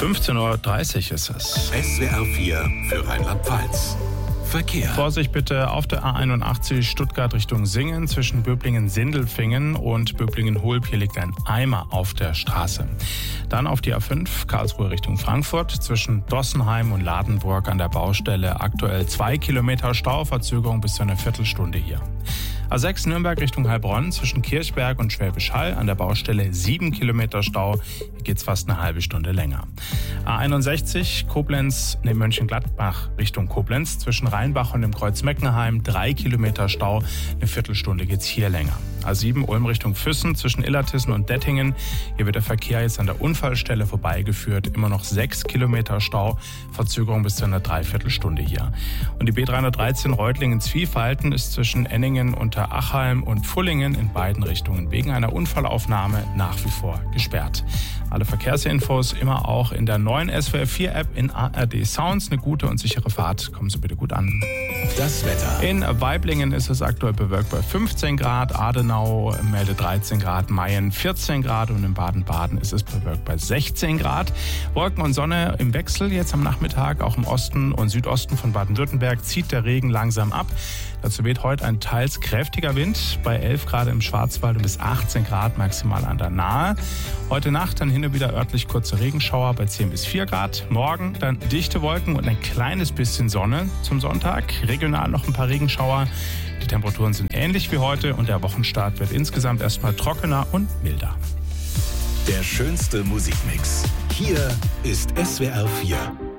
15:30 Uhr ist es. SWR 4 für Rheinland-Pfalz. Verkehr. Vorsicht bitte auf der A81 Stuttgart Richtung Singen zwischen Böblingen-Sindelfingen und Böblingen-Hulb. Hier liegt ein Eimer auf der Straße. Dann auf die A5 Karlsruhe Richtung Frankfurt zwischen Dossenheim und Ladenburg an der Baustelle. Aktuell 2 Kilometer Stau, Verzögerung bis zu einer Viertelstunde hier. A6 Nürnberg Richtung Heilbronn zwischen Kirchberg und Schwäbisch Hall an der Baustelle 7 Kilometer Stau. Hier geht es fast eine halbe Stunde länger. A61 Mönchengladbach Richtung Koblenz zwischen Rheinbach und dem Kreuz Meckenheim 3 Kilometer Stau. Eine Viertelstunde geht es hier länger. A7 Ulm Richtung Füssen zwischen Illertissen und Dettingen. Hier wird der Verkehr jetzt an der Unfallstelle vorbeigeführt. Immer noch 6 Kilometer Stau. Verzögerung bis zu einer Dreiviertelstunde hier. Und die B313 Reutlingen-Zwiefalten ist zwischen Enningen, Unterachheim und Pfullingen in beiden Richtungen wegen einer Unfallaufnahme nach wie vor gesperrt. Alle Verkehrsinfos immer auch in der neuen SWR 4 App in ARD Sounds. Eine gute und sichere Fahrt. Kommen Sie bitte gut an. Das Wetter. In Waiblingen ist es aktuell bewölkt bei 15 Grad, Adenau meldet 13 Grad, Mayen 14 Grad und in Baden-Baden ist es bewölkt bei 16 Grad. Wolken und Sonne im Wechsel jetzt am Nachmittag, auch im Osten und Südosten von Baden-Württemberg zieht der Regen langsam ab. Dazu weht heute ein teils kräftiger Wind bei 11 Grad im Schwarzwald und bis 18 Grad maximal an der Nahe. Heute Nacht dann hin und wieder örtlich kurze Regenschauer bei 10 bis 4 Grad. Morgen dann dichte Wolken und ein kleines bisschen Sonne zum Sonntag. Regional noch ein paar Regenschauer. Die Temperaturen sind ähnlich wie heute und der Wochenstart wird insgesamt erstmal trockener und milder. Der schönste Musikmix. Hier ist SWR 4.